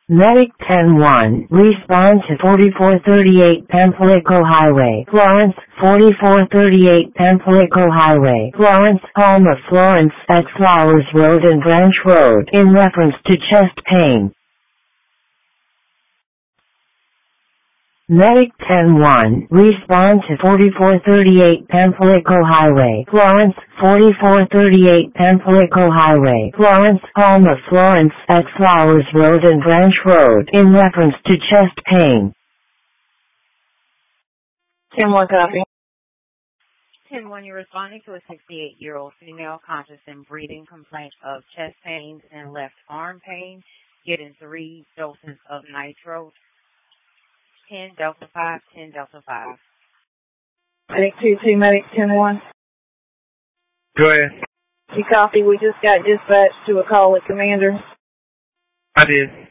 Medic 10-1, respond to 4438 Pamplico Highway, Florence, 4438 Pamplico Highway, Florence, Palma, Florence, at Flowers Road and Branch Road, in reference to chest pain. Medic 10-1, respond to 4438 Pamplico Highway, Florence, 4438 Pamplico Highway, Florence, Palma, Florence, at Flowers Road and Branch Road, in reference to chest pain. 10-1 copy. 10-1, you're responding to a 68-year-old female conscious and breathing complaint of chest pains and left arm pain, getting 3 doses of nitro. 10 Delta 5, 10 Delta 5. Medic 2-2, Medic 10-1. Go ahead. You copy, we just got dispatched to a call at Commander. I did.